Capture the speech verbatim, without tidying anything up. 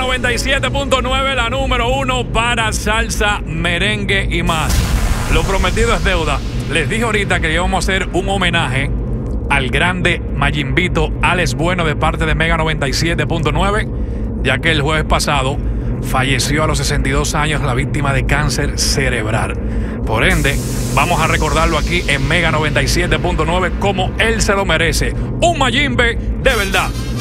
noventa y siete punto nueve, la número uno para salsa, merengue y más. Lo prometido es deuda. Les dije ahorita que íbamos a hacer un homenaje al grande Mayimbito Alex Bueno de parte de Mega noventa y siete punto nueve, ya que el jueves pasado falleció a los sesenta y dos años la víctima de cáncer cerebral. Por ende, vamos a recordarlo aquí en Mega noventa y siete punto nueve como él se lo merece. Un Mayimbe de verdad.